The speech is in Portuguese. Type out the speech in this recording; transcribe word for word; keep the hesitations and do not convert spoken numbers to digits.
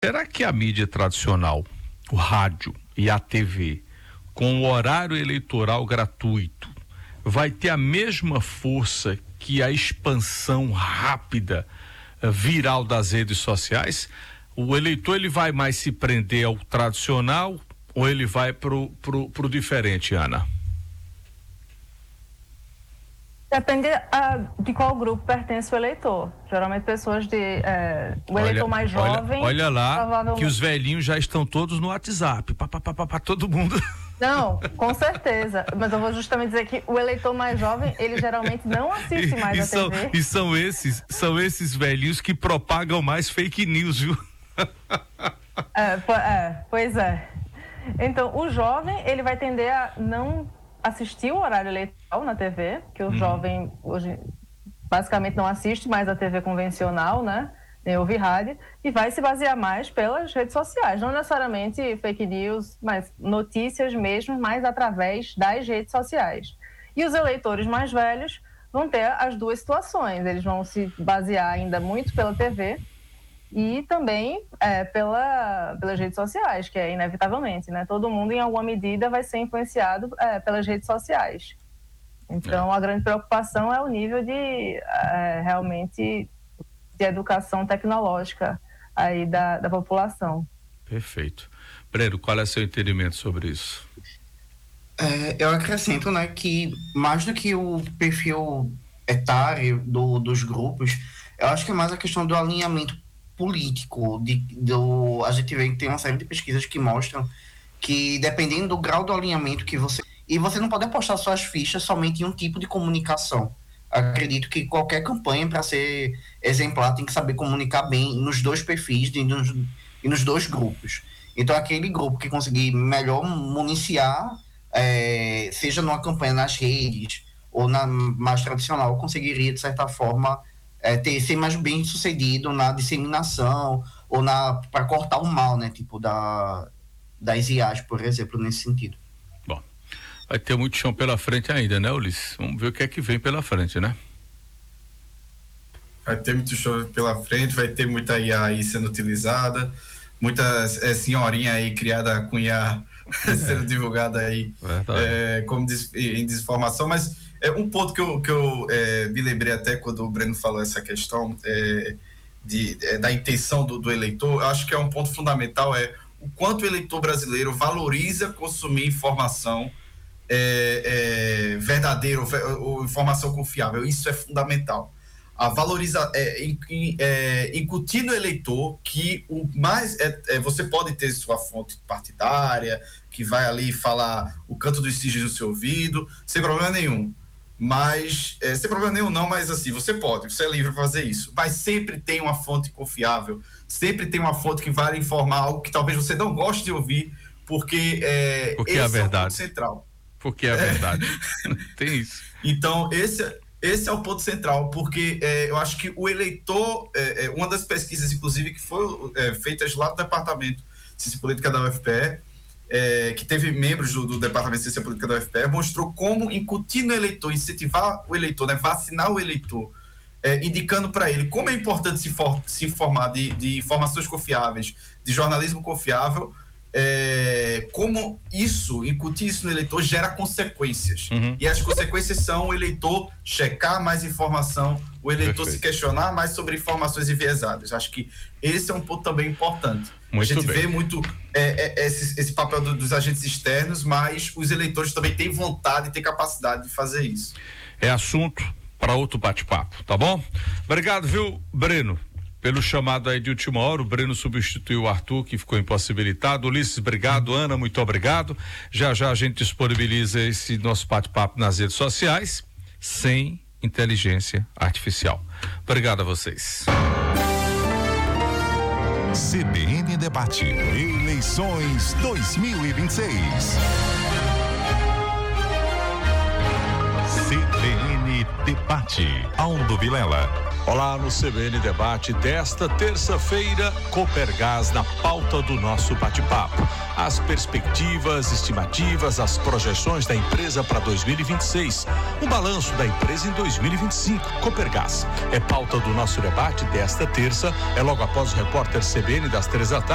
Será que a mídia tradicional, o rádio e a T V, com o horário eleitoral gratuito, vai ter a mesma força que a expansão rápida, viral das redes sociais? O eleitor, ele vai mais se prender ao tradicional ou ele vai pro, pro, pro diferente, Ana? Depende uh, de qual grupo pertence o eleitor. Geralmente pessoas de... Uh, o olha, eleitor mais jovem... Olha, olha lá que os velhinhos já estão todos no WhatsApp, pá, pá, pá, pá, pá, todo mundo. Não, com certeza. Mas eu vou justamente dizer que o eleitor mais jovem, ele geralmente não assiste mais e, a são, T V. E são esses, são esses velhinhos que propagam mais fake news, viu? É, é, pois é. Então, o jovem, ele vai tender a não assistir o horário eleitoral na T V, que o uhum. jovem hoje basicamente não assiste mais a T V convencional, né? Nem ouve rádio, e vai se basear mais pelas redes sociais, não necessariamente fake news, mas notícias mesmo, mais através das redes sociais. E os eleitores mais velhos vão ter as duas situações, eles vão se basear ainda muito pela T V e também é, pela, pelas redes sociais, que é inevitavelmente, né? Todo mundo, em alguma medida, vai ser influenciado é, pelas redes sociais. Então, é. a grande preocupação é o nível de, é, realmente, de educação tecnológica aí da, da população. Perfeito. Breno, qual é o seu entendimento sobre isso? É, eu acrescento, né, que mais do que o perfil etário do, dos grupos, eu acho que é mais a questão do alinhamento político, de, do, a gente vê que tem uma série de pesquisas que mostram que dependendo do grau do alinhamento que você... E você não pode apostar suas fichas somente em um tipo de comunicação. Acredito que qualquer campanha, para ser exemplar, tem que saber comunicar bem nos dois perfis e nos, e nos dois grupos. Então, aquele grupo que conseguir melhor municiar, é, seja numa campanha nas redes ou na mais tradicional, conseguiria, de certa forma, É, ter, ser mais bem sucedido na disseminação ou na para cortar o mal, né, tipo da das I As, por exemplo, nesse sentido. Bom, vai ter muito chão pela frente ainda, né, Ulisses? Vamos ver o que é que vem pela frente, né? Vai ter muito chão pela frente, vai ter muita I A aí sendo utilizada, muita é, senhorinha aí criada com I A é. sendo divulgada aí é, como des, em desinformação, mas é um ponto que eu, que eu é, me lembrei até quando o Breno falou essa questão é, de, é, da intenção do, do eleitor. Eu acho que é um ponto fundamental, é o quanto o eleitor brasileiro valoriza consumir informação é, é, verdadeira ou, ou informação confiável. Isso é fundamental. A valoriza, é, in, é, incutir no eleitor que o mais é, é, você pode ter sua fonte partidária, que vai ali falar o canto dos cisnes no seu ouvido, sem problema nenhum. Mas, é, sem problema nenhum não, mas assim, você pode, você é livre para fazer isso, mas sempre tem uma fonte confiável, sempre tem uma fonte que vai informar algo que talvez você não goste de ouvir, porque, é, porque esse é a verdade. É o ponto central. Porque é a verdade. É. Tem isso. Então, esse, esse é o ponto central, porque é, eu acho que o eleitor, é, é, uma das pesquisas, inclusive, que foi é, feitas lá no Departamento de Ciência Política da U F P E, É, que teve membros do, do Departamento de Ciência Política da U F P E, mostrou como incutir no eleitor, incentivar o eleitor, né, vacinar o eleitor, é, indicando para ele como é importante se, for, se informar de, de informações confiáveis, de jornalismo confiável, é, como isso, incutir isso no eleitor gera consequências. Uhum. E as consequências são o eleitor checar mais informação, o eleitor Perfeito. se questionar mais sobre informações enviesadas. Acho que esse é um ponto também importante. Muito a gente bem. vê muito é, é, esse, esse papel do, dos agentes externos, mas os eleitores também têm vontade e têm capacidade de fazer isso. É assunto para outro bate-papo, tá bom? Obrigado, viu, Breno, pelo chamado aí de última hora. O Breno substituiu o Arthur, que ficou impossibilitado. Ulisses, obrigado. Ana, muito obrigado. Já já a gente disponibiliza esse nosso bate-papo nas redes sociais, sem inteligência artificial. Obrigado a vocês. C B N Debate, eleições dois mil e vinte e seis. C B N Debate, Aldo Vilela. Olá, no C B N Debate desta terça-feira, Copergás na pauta do nosso bate-papo. As perspectivas, estimativas, as projeções da empresa para dois mil e vinte e seis. O balanço da empresa em dois mil e vinte e cinco. Copergás é pauta do nosso debate desta terça. É logo após o repórter C B N das três da tarde.